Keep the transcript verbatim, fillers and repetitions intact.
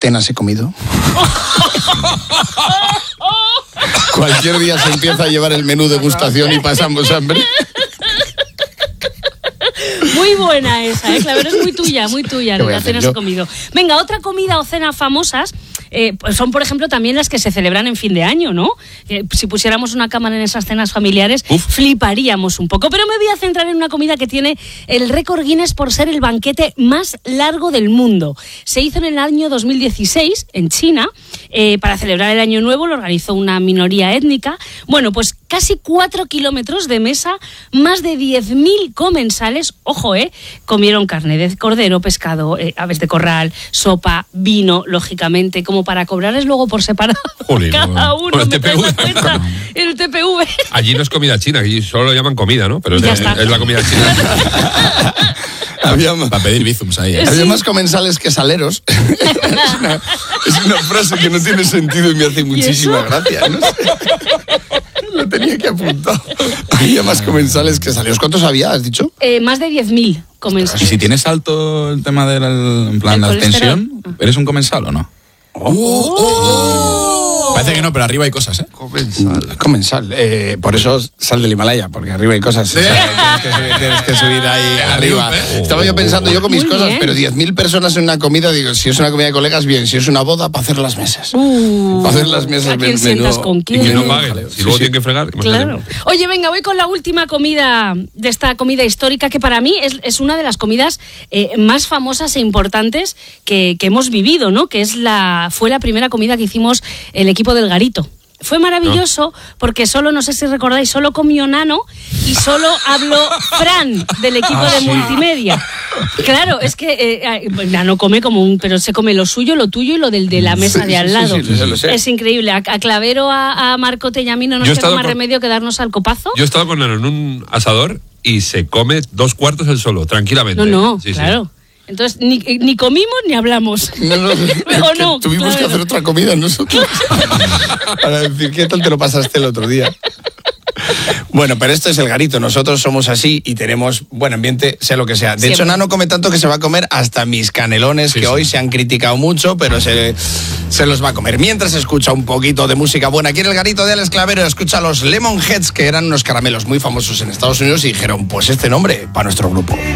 cenas he comido? Cualquier día se empieza a llevar el menú degustación y pasamos hambre. Muy buena esa, ¿eh? Clavero, es muy tuya, muy tuya, las cenas he comido. Venga, otra comida o cena famosas eh, pues son, por ejemplo, también las que se celebran en fin de año, ¿no? Eh, si pusiéramos una cámara en esas cenas familiares, Uf. fliparíamos un poco. Pero me voy a centrar en una comida que tiene el récord Guinness por ser el banquete más largo del mundo. Se hizo en el año dos mil dieciséis, en China, eh, para celebrar el Año Nuevo, lo organizó una minoría étnica. Bueno, pues casi cuatro kilómetros de mesa, más de diez mil comensales, ojo, eh, comieron carne de cordero, pescado, eh, aves de corral, sopa, vino, lógicamente, como para cobrarles luego por separado. Jolín, cada uno. Con el T P V. Cuenta, el T P V. Allí no es comida china, allí solo lo llaman comida, ¿no? Pero es, de, es la comida china. Había más, para pedir bizums ahí. ¿eh? Había más comensales que saleros. es, una, es una frase que no tiene sentido y me hace muchísima gracia. No sé. Lo tenía que apuntar. Había más comensales que saleros. ¿Cuántos había, has dicho? Eh, más de diez mil comensales. ¿Y si tienes alto el tema del en plan, la tensión, eres un comensal o no? Oh, oh, oh. Parece que no, pero arriba hay cosas, ¿eh? Comensal. Comensal. Eh, por eso sal del Himalaya, porque arriba hay cosas. ¿Sí? O sea, tienes, que subir, tienes que subir ahí arriba. Oh, Estaba yo pensando, yo con mis Muy cosas, bien. pero diez mil personas en una comida, digo, si es una comida de colegas, bien. Si es una boda, para hacer las mesas. Uh, para hacer las mesas. ¿A quién menú, sientas con quién? Y que no pague. Si luego sí, tienen que fregar. Claro. Oye, venga, voy con la última comida de esta comida histórica, que para mí es, es una de las comidas eh, más famosas e importantes que, que hemos vivido, ¿no? Que es la fue la primera comida que hicimos el equipo del Garito. Fue maravilloso ¿No? porque solo, no sé si recordáis, solo comió Nano y solo habló Fran del equipo ah, de sí. multimedia. Claro, es que eh, Nano come como un... pero se come lo suyo, lo tuyo y lo del de la mesa sí, de al lado. Sí, sí, sí, lo sé. Es increíble. A, a Clavero, a, a Marcote y a mí no nos queda más con, remedio que darnos al copazo. Yo he estado con Nano en un asador y se come dos cuartos él solo, tranquilamente. No, no, sí, claro. Sí. Entonces, ni, ni comimos ni hablamos. No, no, ¿O no? Tuvimos claro. que hacer otra comida nosotros. Para decir, ¿qué tal te lo pasaste el otro día? Bueno, pero esto es el Garito. Nosotros somos así y tenemos buen ambiente, sea lo que sea. De Siempre. hecho, Nano come tanto que se va a comer hasta mis canelones, sí, que sí. hoy se han criticado mucho, pero se, se los va a comer. Mientras escucha un poquito de música buena. Aquí en el Garito de Alex Clavero escucha los Lemonheads, que eran unos caramelos muy famosos en Estados Unidos, y dijeron, pues este nombre para nuestro grupo.